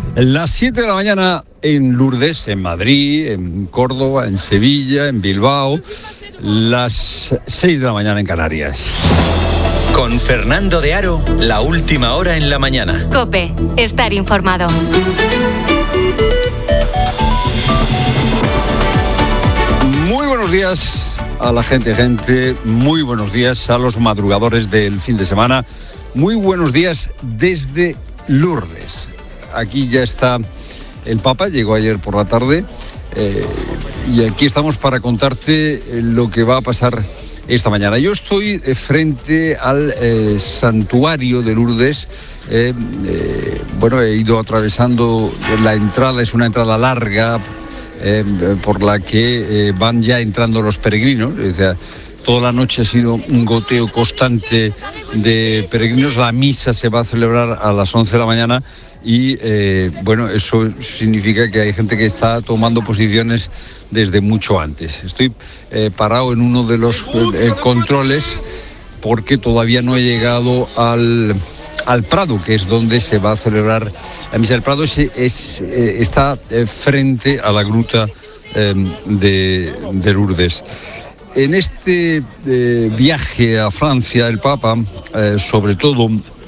Las 7 de la mañana en Lourdes, en Madrid, en Córdoba, en Sevilla, en Bilbao. Las 6 de la mañana en Canarias. Con Fernando de Aro, la última hora en la mañana. COPE, estar informado. Muy buenos días a la gente. Muy buenos días a los madrugadores del fin de semana. Muy buenos días desde Lourdes. Aquí ya está el Papa, llegó ayer por la tarde y aquí estamos para contarte lo que va a pasar esta mañana. Yo estoy frente al santuario de Lourdes. He ido atravesando la entrada, es una entrada larga por la que van ya entrando los peregrinos. O sea, toda la noche ha sido un goteo constante de peregrinos. La misa se va a celebrar a las 11 de la mañana y eso significa que hay gente que está tomando posiciones desde mucho antes. Estoy parado en uno de los controles porque todavía no he llegado al Prado, que es donde se va a celebrar la misa. El Prado está frente a la gruta de Lourdes. En este viaje a Francia, el Papa, sobre todo,